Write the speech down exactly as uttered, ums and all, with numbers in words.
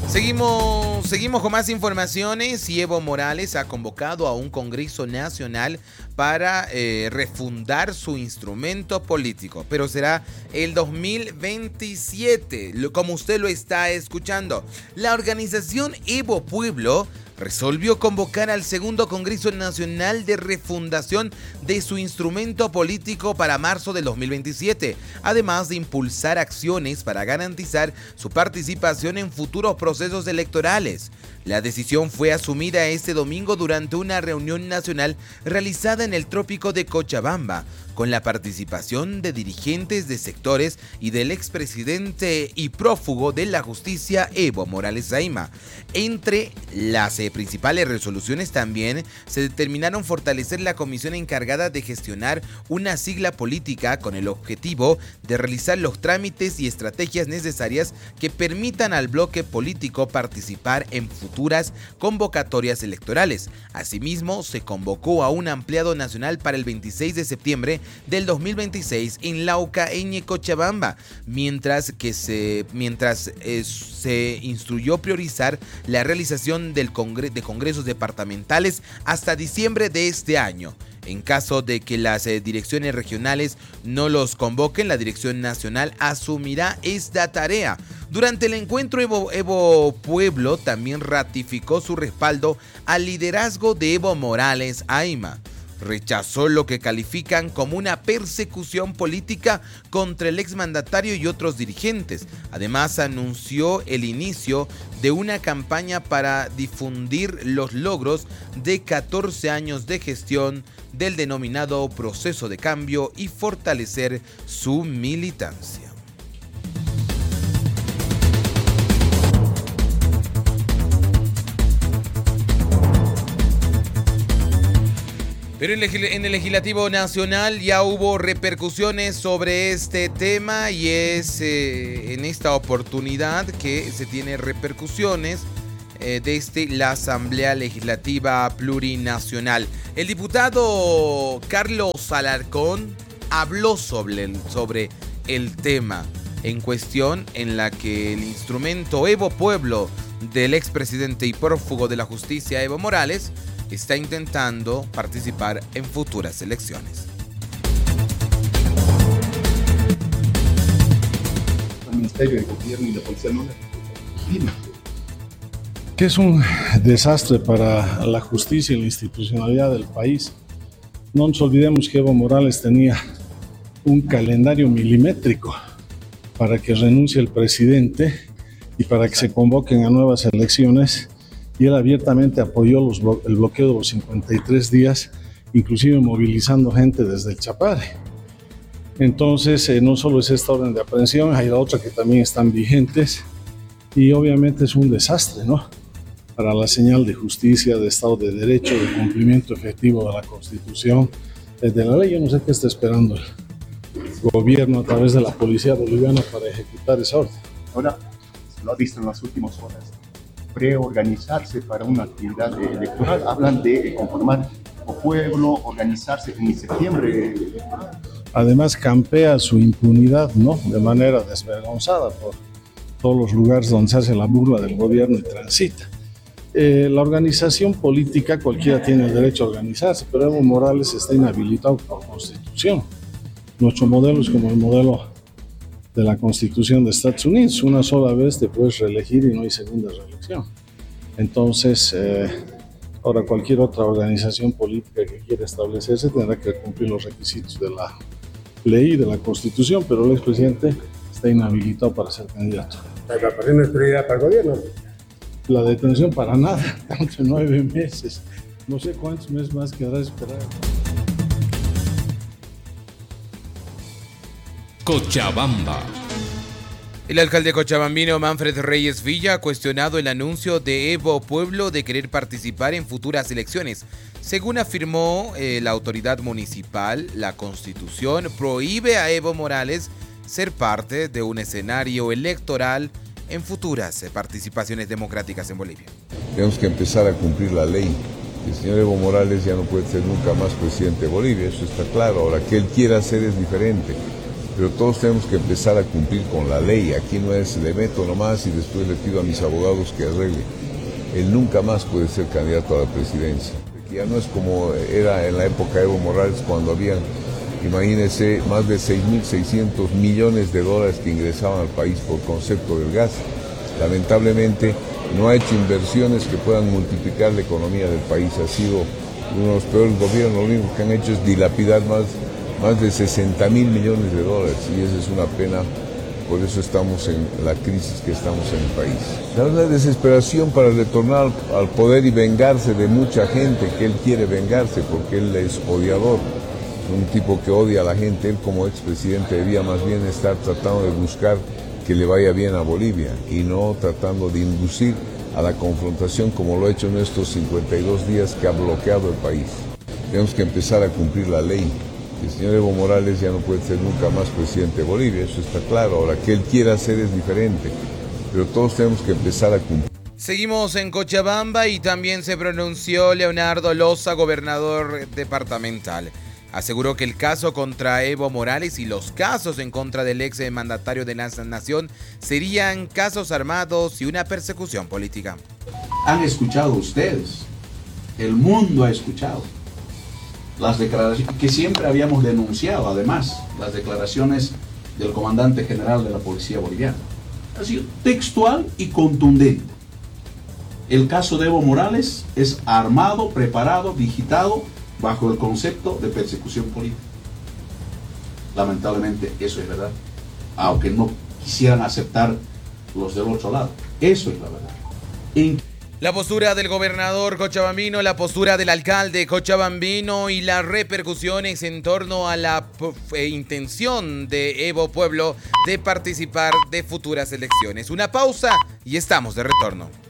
Seguimos, seguimos con más informaciones y Evo Morales ha convocado a un Congreso Nacional para eh, refundar su instrumento político, pero será el dos mil veintisiete, como usted lo está escuchando. La organización Evo Pueblo resolvió convocar al segundo Congreso Nacional de Refundación de su instrumento político para marzo del dos mil veintisiete, además de impulsar acciones para garantizar su participación en futuros procesos electorales. La decisión fue asumida este domingo durante una reunión nacional realizada en el trópico de Cochabamba, con la participación de dirigentes de sectores y del expresidente y prófugo de la justicia Evo Morales Ayma. Entre las eh, principales resoluciones también se determinaron fortalecer la comisión encargada de gestionar una sigla política con el objetivo de realizar los trámites y estrategias necesarias que permitan al bloque político participar en futuras convocatorias electorales. Asimismo, se convocó a un ampliado nacional para el veintiséis de septiembre del dos mil veintiséis en Lauca, en Cochabamba, mientras que se, mientras, eh, se instruyó priorizar la realización del congre- de congresos departamentales hasta diciembre de este año. En caso de que las eh, direcciones regionales no los convoquen, la Dirección Nacional asumirá esta tarea. Durante el encuentro, Evo, Evo Pueblo también ratificó su respaldo al liderazgo de Evo Morales Ayma. Rechazó lo que califican como una persecución política contra el exmandatario y otros dirigentes. Además, anunció el inicio de una campaña para difundir los logros de catorce años de gestión del denominado proceso de cambio y fortalecer su militancia. Pero en el Legislativo Nacional ya hubo repercusiones sobre este tema y es eh, en esta oportunidad que se tiene repercusiones eh, desde la Asamblea Legislativa Plurinacional. El diputado Carlos Alarcón habló sobre el, sobre el tema en cuestión, en la que el instrumento Evo Pueblo del expresidente y prófugo de la justicia Evo Morales está intentando participar en futuras elecciones. El Ministerio de Gobierno y la Policía no le que es un desastre para la justicia y la institucionalidad del país. No nos olvidemos que Evo Morales tenía un calendario milimétrico para que renuncie el presidente y para que se convoquen a nuevas elecciones. Y él abiertamente apoyó los blo- el bloqueo de los cincuenta y tres días, inclusive movilizando gente desde el Chapare. Entonces, eh, no solo es esta orden de aprehensión, hay la otra que también están vigentes, y obviamente es un desastre, ¿no? Para la señal de justicia, de Estado de Derecho, de cumplimiento efectivo de la Constitución, eh, de la ley. Yo no sé qué está esperando el gobierno a través de la policía boliviana para ejecutar esa orden. Ahora, se lo ha visto en las últimas horas, preorganizarse para una actividad electoral. Hablan de conformar un pueblo, organizarse en septiembre. Además, campea su impunidad, ¿no? De manera desvergonzada por todos los lugares donde se hace la burla del gobierno y transita. Eh, la organización política, cualquiera tiene el derecho a organizarse, pero Evo Morales está inhabilitado por Constitución. Nuestro modelo es como el modelo de la Constitución de Estados Unidos. Una sola vez te puedes reelegir y no hay segunda reelección. Entonces, eh, ahora cualquier otra organización política que quiera establecerse tendrá que cumplir los requisitos de la ley y de la Constitución, pero el expresidente está inhabilitado para ser candidato. La evacuación no es prioridad para el gobierno. La detención para nada, entre nueve meses. No sé cuántos meses más quedará esperar. Cochabamba. El alcalde cochabambino Manfred Reyes Villa ha cuestionado el anuncio de Evo Pueblo de querer participar en futuras elecciones. Según afirmó eh, la autoridad municipal, la Constitución prohíbe a Evo Morales ser parte de un escenario electoral en futuras eh, participaciones democráticas en Bolivia. Tenemos que empezar a cumplir la ley. El señor Evo Morales ya no puede ser nunca más presidente de Bolivia, eso está claro. Ahora, que él quiera hacer es diferente. pero todos tenemos que empezar a cumplir con la ley. Aquí no es le meto nomás y después le pido a mis abogados que arregle. Él nunca más puede ser candidato a la presidencia. Ya no es como era en la época de Evo Morales, cuando habían, imagínense, más de seis mil seiscientos millones de dólares que ingresaban al país por concepto del gas. Lamentablemente no ha hecho inversiones que puedan multiplicar la economía del país. Ha sido uno de los peores gobiernos. Lo único que han hecho es dilapidar más, más de sesenta mil millones de dólares, y esa es una pena. Por eso estamos en la crisis que estamos en el país. La verdad, desesperación para retornar al poder y vengarse de mucha gente que él quiere vengarse, porque él es odiador, un tipo que odia a la gente. Él, como expresidente, debía más bien estar tratando de buscar que le vaya bien a Bolivia y no tratando de inducir a la confrontación como lo ha hecho en estos cincuenta y dos días que ha bloqueado el país. Tenemos que empezar a cumplir la ley. El señor Evo Morales ya no puede ser nunca más presidente de Bolivia, eso está claro. Ahora, que él quiera hacer es diferente, pero todos tenemos que empezar a cumplir. Seguimos en Cochabamba y también se pronunció Leonardo Loza, gobernador departamental. Aseguró que el caso contra Evo Morales y los casos en contra del ex mandatario de la nación serían casos armados y una persecución política. Han escuchado ustedes, el mundo ha escuchado las declaraciones que siempre habíamos denunciado, además, las declaraciones del comandante general de la Policía Boliviana. Ha sido textual y contundente. El caso de Evo Morales es armado, preparado, digitado bajo el concepto de persecución política. Lamentablemente eso es verdad, aunque no quisieran aceptar los del otro lado. Eso es la verdad. En La postura del gobernador cochabambino, la postura del alcalde cochabambino y las repercusiones en torno a la eh, intención de Evo Pueblo de participar de futuras elecciones. Una pausa y estamos de retorno.